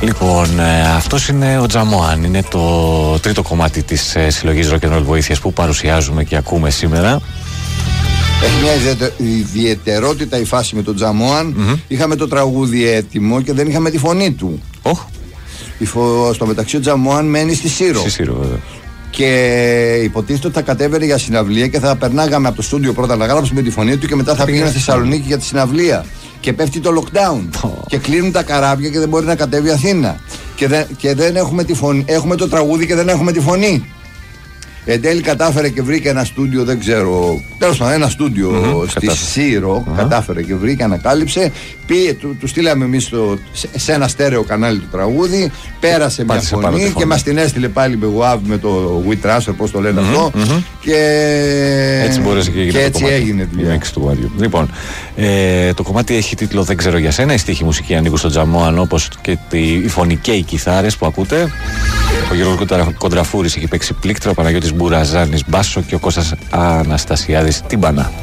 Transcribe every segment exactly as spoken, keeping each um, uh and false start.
Λοιπόν, ε, αυτός είναι ο Τζαμόαν. Είναι το τρίτο κομμάτι της ε, συλλογής Rock and Roll Βοήθειας που παρουσιάζουμε και ακούμε σήμερα. Έχει μια ιδιαιτε, ιδιαιτερότητα η φάση με τον Τζαμόαν. Mm-hmm. Είχαμε το τραγούδι έτοιμο και δεν είχαμε τη φωνή του. Oh. Φο... Στο μεταξύ ο Τζαμόαν μένει στη Σύρο. Στη Σύρο, βέβαια. Και υποτίθεται ότι θα κατέβαινε για συναυλία και θα περνάγαμε από το στούντιο πρώτα να γράψουμε τη φωνή του και μετά θα πήγαινε στη Θεσσαλονίκη για τη συναυλία. Και πέφτει το lockdown. Oh. Και κλείνουν τα καράβια και δεν μπορεί να κατέβει Αθήνα. Και δεν, και δεν έχουμε τη φωνή. Έχουμε το τραγούδι και δεν έχουμε τη φωνή. Εν τέλει κατάφερε και βρήκε ένα στούντιο, δεν ξέρω. Τέλος πάντων, ένα στούντιο mm-hmm, στη Σύρο. Mm-hmm. Κατάφερε και βρήκε, ανακάλυψε. Πήγε, του, του στείλαμε εμείς σε, σε ένα στέρεο κανάλι του τραγούδι. Πέρασε μια φωνή, φωνή και μας την έστειλε πάλι με WAV, με το WeTransfer, πώς το λένε mm-hmm, αυτό. Mm-hmm. Και έτσι, μπορείς και, και έτσι έγινε δουλειά. Λοιπόν, ε, το κομμάτι έχει τίτλο Δεν ξέρω για σένα. Η στίχη μουσική ανήκουν στον Τζαμόαν, όπως και η φωνή και οι κιθάρες που ακούτε. Ο Γιώργος Κοντραφούρης έχει παίξει πλήκτρα, ο Παναγιώτης Μπουραζάνης μπάσο και ο Κώστας Αναστασιάδης τύμπανα.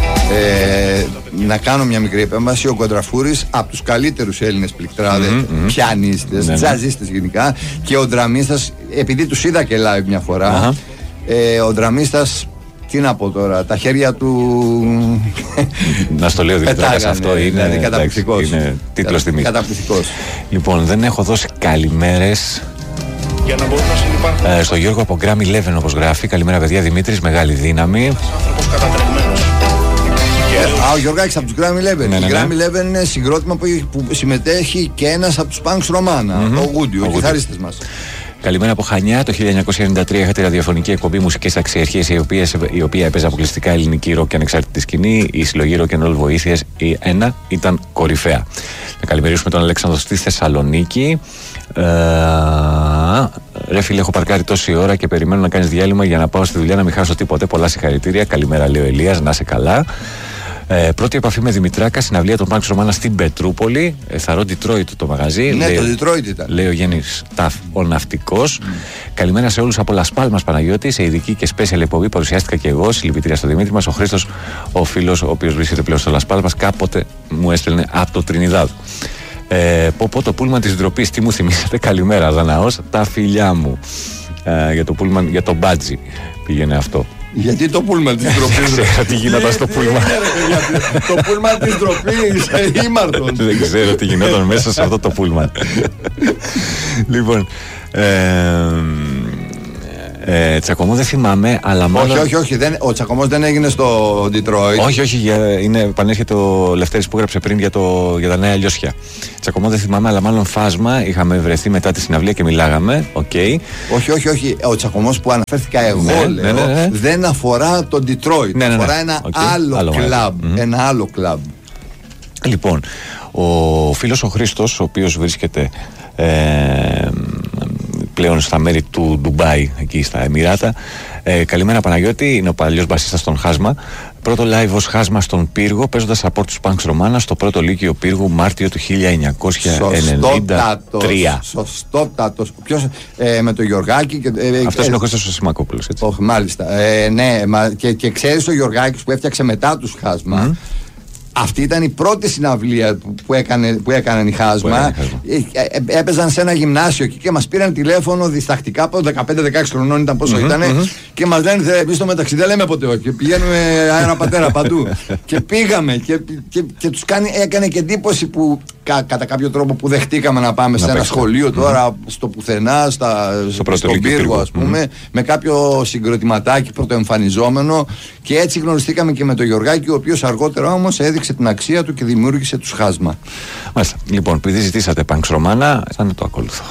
Ε, να κάνω μια μικρή επέμβαση. Ο Κοντραφούρης από τους καλύτερους Έλληνες πληκτράδες, mm-hmm, πιανίστες, ναι, τζαζίστες γενικά, και ο ντραμίστας, επειδή τους είδα και live μια φορά, uh-huh. ε, ο ντραμίστας, τι να πω τώρα, τα χέρια του. Να στο λέω Δημητράκας, αυτό είναι, δηλαδή, καταπληκτικός. Είναι τίτλος τιμής. Καταπληκτικός. Λοιπόν, δεν έχω δώσει καλημέρες. Για να μπορούν να συνυπάρχουν. Ε, στο Γιώργο από Gram Eleven, όπως γράφει. Καλημέρα, παιδιά. Δημήτρης, μεγάλη δύναμη. Άνθρωπος κατατρεγμένος. Α, ο Γιώργάκης από τους Gram Eleven. Ναι, ναι, ναι. Η Gram Eleven είναι συγκρότημα που, που συμμετέχει και ένας από τους Punks Romana, mm-hmm. ο Γούντι, ο, ο κιθαρίστας μας. Καλημέρα από Χανιά. Το χίλια εννιακόσια ενενήντα τρία είχατε ραδιοφωνική εκπομπή Μουσικές Αξιαρχίες, η οποία, η οποία έπαιζε αποκλειστικά ελληνική ροκ και ανεξάρτητη σκηνή. Η συλλογή Rock and Roll Βοήθειας, η ένα, ήταν κορυφαία. Να καλημερίσουμε τον Αλέξανδρο στη Θεσσαλονίκη. Ε, ρε φίλε, έχω παρκάρει τόση ώρα και περιμένω να κάνεις διάλειμμα για να πάω στη δουλειά να μην χάσω τίποτε. Πολλά συγχαρητήρια. Καλημέρα, λέει ο Ελίας, να είσαι καλά. Ε, πρώτη επαφή με Δημητράκα, συναυλία των Punks Romana στην Πετρούπολη. Ε, θαρώ Detroit το μαγαζί. Ναι, λέει, το Detroit ήταν. Λέει ο Γέννης Ταφ, ο ναυτικός. Mm. Καλημέρα σε όλους από Las Palmas, Παναγιώτη. Σε ειδική και special εκπομπή παρουσιάστηκα και εγώ. Συλληπιτήρια στο Δημήτρη μας. Ο Χρήστος, ο φίλος, ο οποίος βρίσκεται πλέον στο Las Palmas, κάποτε μου έστελνε από το Τρινιδάδ. Ε, πω πω το πούλμαν της ντροπής, τι μου θυμίσατε. Καλημέρα, Δαναός, τα φιλιά μου. Ε, για το πούλμαν, για το μπάτζι πήγαινε αυτό. Γιατί το πούλμαν της ντροπής? Δεν ξέρω τι γινόταν στο πούλμαν. Το πούλμαν της ντροπής ήμαρτον. Δεν ξέρω τι γινόταν μέσα σε αυτό το πούλμαν. Λοιπόν, Ε, τσακωμό δεν θυμάμαι, αλλά μάλλον. Όχι, όχι, όχι. Δεν, ο τσακωμός δεν έγινε στο Detroit. Όχι, όχι. Για, είναι, επανέρχεται ο Λευτέρης που έγραψε πριν για, το, για τα νέα λιώσια. Τσακωμό δεν θυμάμαι, αλλά μάλλον φάσμα. Είχαμε βρεθεί μετά τη συναυλία και μιλάγαμε. Okay. Όχι, όχι, όχι. Ο τσακωμός που αναφέρθηκα εγώ, ναι, λέω, ναι, ναι, ναι. δεν αφορά το Detroit. Ναι, ναι, ναι. Αφορά ένα okay. άλλο, άλλο κλαμπ. Mm-hmm. Ένα άλλο κλαμπ. Λοιπόν, ο φίλος ο Χρήστος, ο οποίος βρίσκεται. Ε, πλέον στα μέρη του Ντουμπάι, εκεί στα Εμιράτα. Ε, καλημέρα Παναγιώτη, είναι ο παλιός μπασίστας στον Χάσμα. Πρώτο live ως Χάσμα στον Πύργο, παίζοντας από τους Punks Romana στο πρώτο Λύκειο Πύργου Μάρτιο του χίλια εννιακόσια ενενήντα τρία. Σωστότατος. Ποιος, ε, με το Γιωργάκη. Και, ε, αυτός ε, είναι ο Χρήστος ο Σιμακόπουλος, έτσι. Όχι, μάλιστα. Ε, ναι, μα, και, και ξέρεις ο Γιωργάκης που έφτιαξε μετά τους Χάσμα. Mm. Αυτή ήταν η πρώτη συναυλία που, έκανε, που έκαναν οι Χάσμα. Ε, έπαιζαν σε ένα γυμνάσιο εκεί και μας πήραν τηλέφωνο διστακτικά από δεκαπέντε δεκαέξι χρονών ήταν πόσο mm-hmm, ήταν mm-hmm. και μας λένε εμείς στο μεταξύ δεν λέμε ποτέ όχι. Πηγαίνουμε αέρα πατέρα παντού. Και πήγαμε και, και, και τους κάνει, έκανε και εντύπωση που κα, κατά κάποιο τρόπο που δεχτήκαμε να πάμε να σε ένα σχολείο τώρα mm-hmm. στο πουθενά, στα, στο στον Πύργο ας πούμε, mm-hmm. με κάποιο συγκροτηματάκι πρωτοεμφανιζόμενο και έτσι γνωριστήκαμε και με τον Γιωργάκη, ο οποίος αργότερα όμως έδειξε την αξία του και δημιούργησε τους Χάσμα. Μάλιστα. Λοιπόν, επειδή ζητήσατε Punks Romana, θα το ακολουθώ.